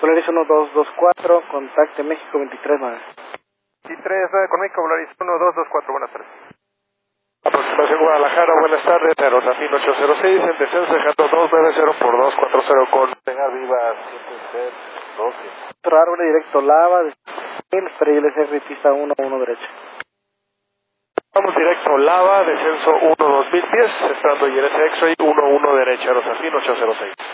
Polaris 1224, contacte México 239. 239 con México, Polaris 1224, buenas tardes. Aproximación Guadalajara, buenas tardes, Aerosafin 806, en descenso dejando 290 por 240 con Pegar Viva 712. Árbol directo Lava, para ILSR pista 1 derecha. Vamos directo Lava, descenso 1 2010, esperando ILS X-Ray 11 derecha, Aerosafin 806.